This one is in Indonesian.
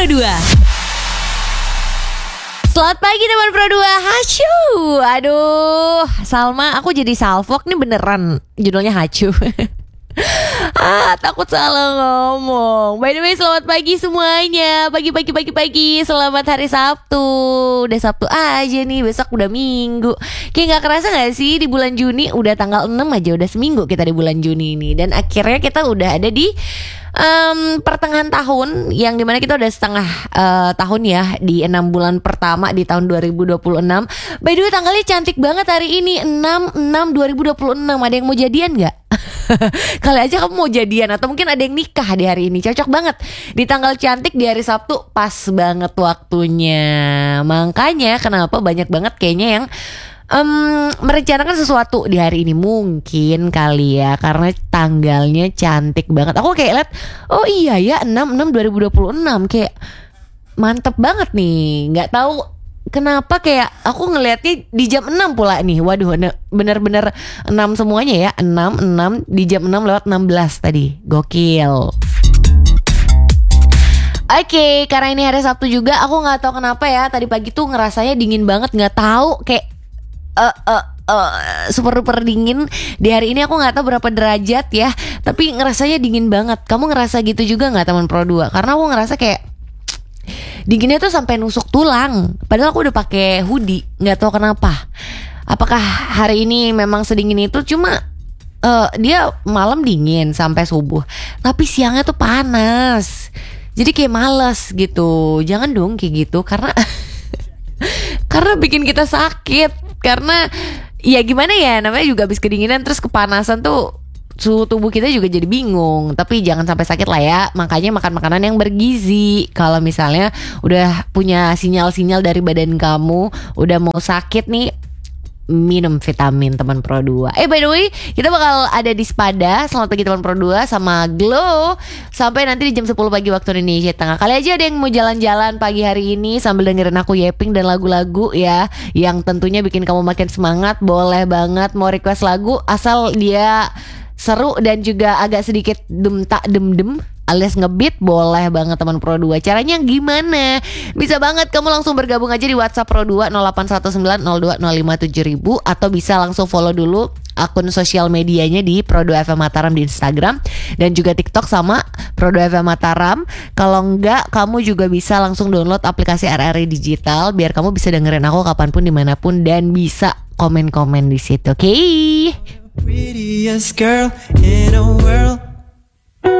Pro 2. Selamat pagi teman Pro 2. Hacu. Aduh, Salma, aku jadi salfok nih beneran. Judulnya Hacu. Takut salah ngomong. By the way, selamat pagi semuanya. Pagi. Selamat hari Sabtu. Udah Sabtu aja nih, besok udah Minggu. Kayak gak kerasa gak sih di bulan Juni udah tanggal 6 aja, udah seminggu kita di bulan Juni ini. Dan akhirnya kita udah ada di pertengahan tahun, yang dimana kita udah setengah tahun ya, di 6 bulan pertama di tahun 2026. By the way, tanggalnya cantik banget hari ini, 6/6/2026. Ada yang mau jadian gak? Kali aja kamu mau jadian, atau mungkin ada yang nikah di hari ini. Cocok banget di tanggal cantik di hari Sabtu, pas banget waktunya. Makanya kenapa banyak banget kayaknya yang merencanakan sesuatu di hari ini. Mungkin kali ya, karena tanggalnya cantik banget. Aku kayak liat, oh iya ya, 6/6/2026. Kayak mantep banget nih. Gak tahu kenapa kayak aku ngelihatnya di jam 6 pula nih. Waduh, bener-bener 6 semuanya ya. 6 di jam 6:16 tadi. Gokil. Oke, karena ini hari Sabtu juga, aku gak tahu kenapa ya, tadi pagi tuh ngerasanya dingin banget. Gak tahu, kayak super duper dingin. Di hari ini aku gak tahu berapa derajat ya, tapi ngerasanya dingin banget. Kamu ngerasa gitu juga gak teman Pro 2? Karena aku ngerasa kayak dinginnya tuh sampai nusuk tulang. Padahal aku udah pakai hoodie. Gak tahu kenapa. Apakah hari ini memang sedingin itu? Cuma dia malam dingin sampai subuh, tapi siangnya tuh panas. Jadi kayak males gitu. Jangan dong kayak gitu, karena karena bikin kita sakit. Karena ya gimana ya, namanya juga habis kedinginan terus kepanasan tuh, suhu tubuh kita juga jadi bingung. Tapi jangan sampai sakit lah ya. Makanya makan makanan yang bergizi. Kalau misalnya udah punya sinyal-sinyal dari badan kamu udah mau sakit nih, minum vitamin teman Pro 2. By the way, kita bakal ada di Spada. Selamat pagi teman Pro 2 sama Glow sampai nanti di jam 10 pagi waktu Indonesia Tengah. Kali aja ada yang mau jalan-jalan pagi hari ini sambil dengerin aku yapping dan lagu-lagu ya, yang tentunya bikin kamu makin semangat. Boleh banget mau request lagu, asal dia seru dan juga agak sedikit dem alias ngebeat, boleh banget teman Pro 2. Caranya gimana? Bisa banget kamu langsung bergabung aja di WhatsApp Pro 2 081902057000, atau bisa langsung follow dulu akun sosial medianya di Pro 2 FM Mataram di Instagram dan juga TikTok sama Pro 2 FM Mataram. Kalau enggak, kamu juga bisa langsung download aplikasi RRI Digital biar kamu bisa dengerin aku kapanpun dimanapun dan bisa komen-komen di situ. Oke? Prettiest girl in a world.